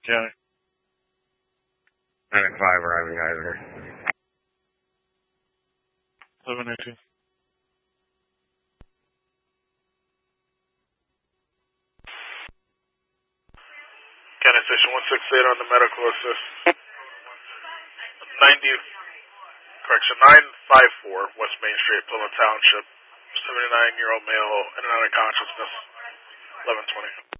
County. 9 and 5 arriving either. 718. County Station 168 on the medical assist. 954 West Main Street, Plymouth Township. 79-year-old male in and out of consciousness. 1120.